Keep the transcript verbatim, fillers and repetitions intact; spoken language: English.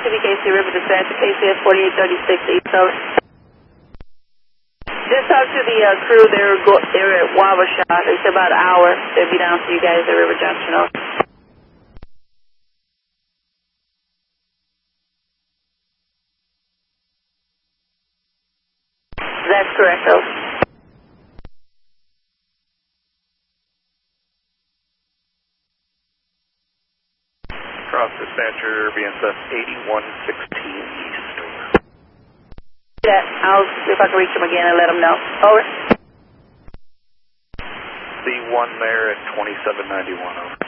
T V K C River Dispatch, K C S forty-eight thirty-six East, over. Just talked to the uh, crew. They were, go they were at Wabasha. It's about an hour. They'll be down to you guys at River Junction, over. That's correct, over. Cross dispatcher, B S F eighty-one sixteen East, over. Yeah, I'll see if I can reach them again and let them know. Over. C one there at twenty-seven ninety-one, over.